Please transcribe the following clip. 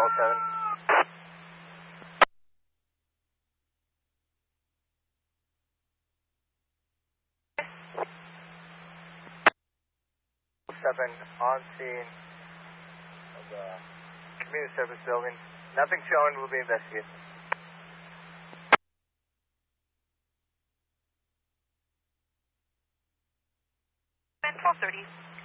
7. On scene of the community service building. Nothing showing, will be investigated. 1230.